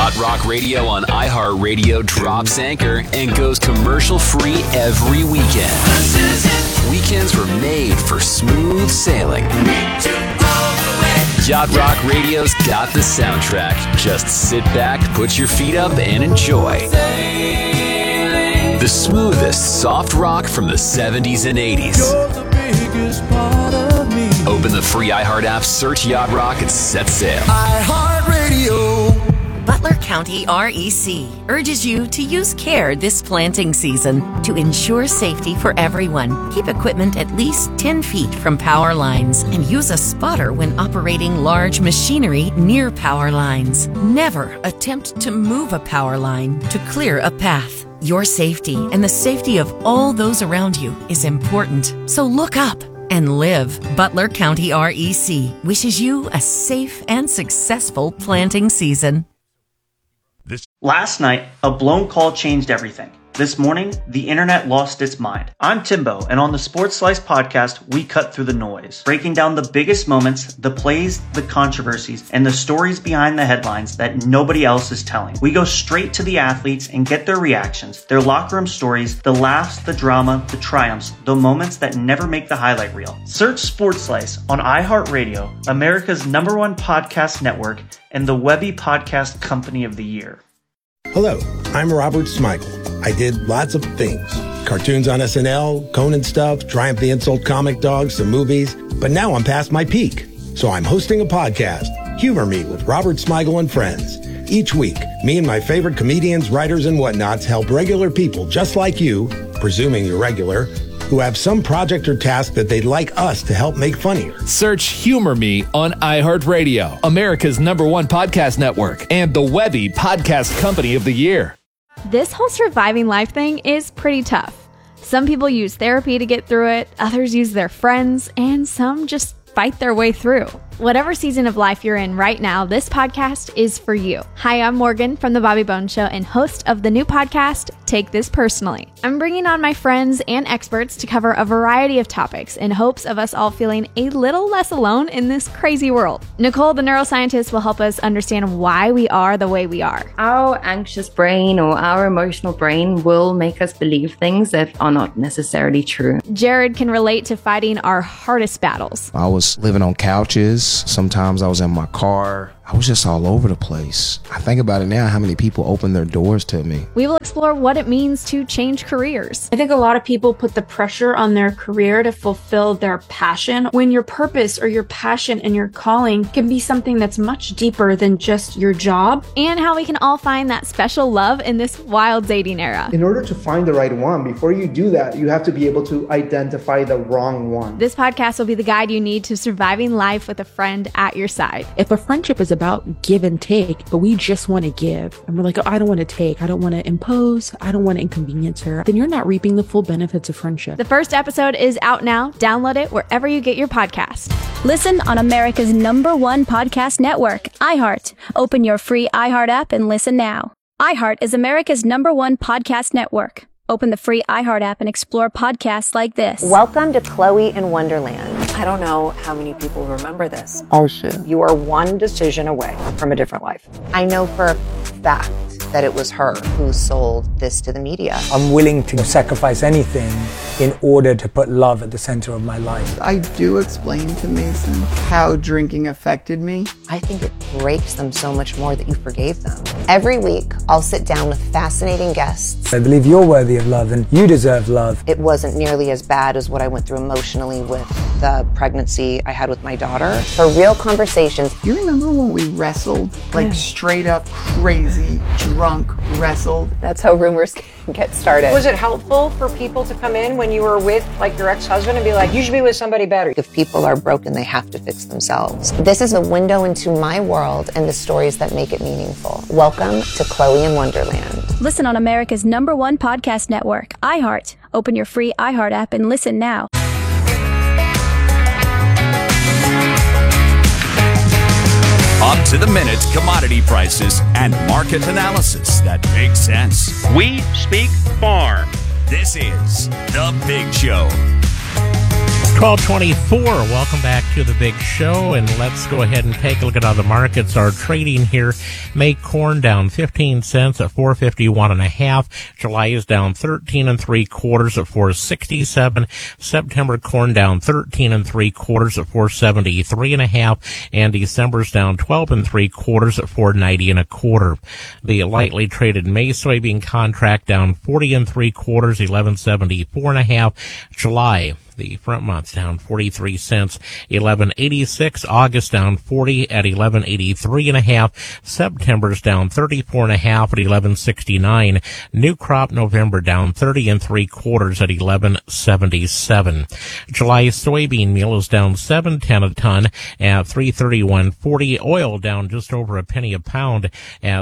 Yacht Rock Radio on iHeartRadio drops anchor and goes commercial-free every weekend. Weekends were made for smooth sailing. Yacht Rock Radio's got the soundtrack. Just sit back, put your feet up, and enjoy. The smoothest soft rock from the 70s and 80s. Open the free iHeart app, search Yacht Rock, and set sail. iHeartRadio. Butler County REC urges you to use care this planting season to ensure safety for everyone. Keep equipment at least 10 feet from power lines and use a spotter when operating large machinery near power lines. Never attempt to move a power line to clear a path. Your safety and the safety of all those around you is important. So look up and live. Butler County REC wishes you a safe and successful planting season. Last night, a blown call changed everything. This morning, the internet lost its mind. I'm Timbo, and on the Sports Slice podcast, we cut through the noise, breaking down the biggest moments, the plays, the controversies, and the stories behind the headlines that nobody else is telling. We go straight to the athletes and get their reactions, their locker room stories, the laughs, the drama, the triumphs, the moments that never make the highlight reel. Search Sports Slice on iHeartRadio, America's #1 podcast network, and the Webby Podcast Company of the Year. Hello, I'm Robert Smigel. I did lots of things. Cartoons on SNL, Conan stuff, Triumph the Insult Comic Dog, some movies. But now I'm past my peak. So I'm hosting a podcast, Humor Me with Robert Smigel and Friends. Each week, me and my favorite comedians, writers, and whatnots help regular people just like you, presuming you're regular, who have some project or task that they'd like us to help make funnier. Search Humor Me on iHeartRadio, America's #1 podcast network, and the Webby Podcast Company of the Year. This whole surviving life thing is pretty tough. Some people use therapy to get through it, others use their friends, and some just fight their way through. Whatever season of life you're in right now, this podcast is for you. Hi, I'm Morgan from The Bobby Bones Show and host of the new podcast, Take This Personally. I'm bringing on my friends and experts to cover a variety of topics in hopes of us all feeling a little less alone in this crazy world. Nicole, the neuroscientist, will help us understand why we are the way we are. Our anxious brain or our emotional brain will make us believe things that are not necessarily true. Jared can relate to fighting our hardest battles. I was living on couches. Sometimes I was in my car. I was just all over the place. I think about it now, how many people opened their doors to me. We will explore what it means to change careers. I think a lot of people put the pressure on their career to fulfill their passion, when your purpose or your passion and your calling can be something that's much deeper than just your job. And how we can all find that special love in this wild dating era. In order to find the right one, before you do that, you have to be able to identify the wrong one. This podcast will be the guide you need to surviving life with a friend at your side. If a friendship is about give and take, but we just want to give, and we're like, oh, I don't want to take, I don't want to impose, I don't want to inconvenience her, then you're not reaping the full benefits of friendship. The first episode is out now. Download it wherever you get your podcast. Listen on America's #1 podcast network, iHeart. Open your free iHeart app and listen now. iHeart is America's #1 podcast network. Open the free iHeart app and explore podcasts like this. Welcome to Chloe in Wonderland. I don't know how many people remember this. Oh, shit. You are one decision away from a different life. I know for a fact that it was her who sold this to the media. I'm willing to sacrifice anything in order to put love at the center of my life. I do explain to Mason how drinking affected me. I think it breaks them so much more that you forgave them. Every week, I'll sit down with fascinating guests. I believe you're worthy of love and you deserve love. It wasn't nearly as bad as what I went through emotionally with the pregnancy I had with my daughter. For real conversations. You remember when we wrestled? Like straight up crazy, drunk wrestled? That's how rumors get started. Was it helpful for people to come in when you were with like your ex-husband and be like, you should be with somebody better? If people are broken, they have to fix themselves. This is a window into my world and the stories that make it meaningful. Welcome to Chloe in Wonderland. Listen on America's #1 podcast network, iHeart. Open your free iHeart app and listen now. Up-to-the-minute commodity prices and market analysis that makes sense. We speak farm. This is The Big Show. 1224. Welcome back to the big show, and let's go ahead and take a look at how the markets are trading here. May corn down 15 cents at 451.5. July is down 13 3/4 at 467. September corn down 13 3/4 at 473.5, and December's down 12 3/4 at 490 1/4. The lightly traded May soybean contract down 40 3/4, 1174.5. July, the front month, down 43 cents, 11.86. August down 40 at 11.83.5. September's down 34.5 at 11.69. New crop November down 30 3/4 at 11.77. July soybean meal is down 7.10 a ton at 331.40. Oil down just over a penny a pound at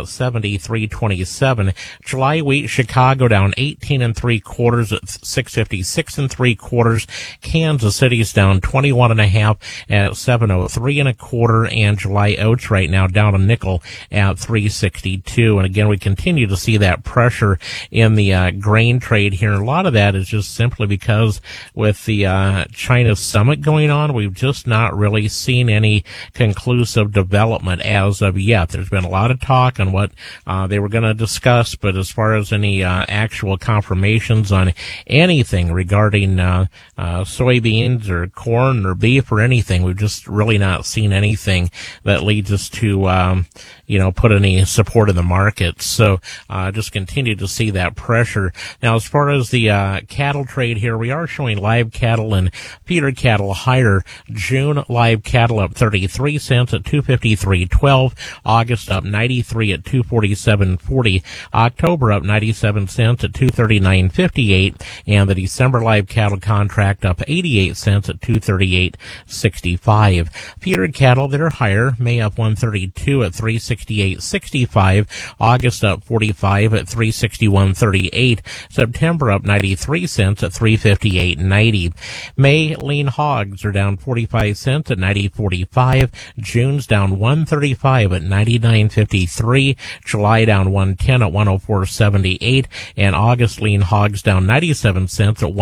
73.27. July wheat Chicago down 18 3/4 at 656 3/4. Kansas City's down 21.5 at 703 1/4, and July oats right now down a nickel at 362. And again, we continue to see that pressure in the grain trade here. A lot of that is just simply because with the China summit going on, we've just not really seen any conclusive development as of yet. There's been a lot of talk on what they were going to discuss, but as far as any actual confirmations on anything regarding soybeans or corn or beef or anything, we've just really not seen anything that leads us to put any support in the markets. So just continue to see that pressure. Now, as far as the cattle trade here, we are showing live cattle and feeder cattle higher. June live cattle up 33 cents at 253.12. August up 93 at 247.40. October up 97 cents at 239.58. And the December live cattle contract up 88 cents at 238.65. Feeder cattle that are higher, May up 132 at 368.65. August up 45 at 361.38. September up 93 cents at 358.90. May lean hogs are down 45 cents at 90.45. June's down 135 at 99.53. July down 110 at 104.78. And August lean hogs down 97 cents at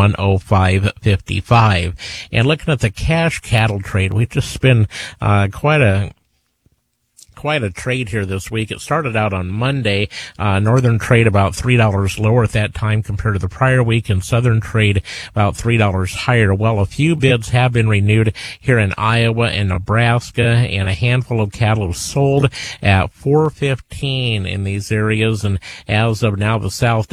105.55. And looking at the cash cattle trade, we've just been quite a trade here this week. It started out on Monday. Northern trade about $3 lower at that time compared to the prior week, and Southern trade about $3 higher. Well, a few bids have been renewed here in Iowa and Nebraska, and a handful of cattle have sold at $4.15 in these areas. And as of now, the South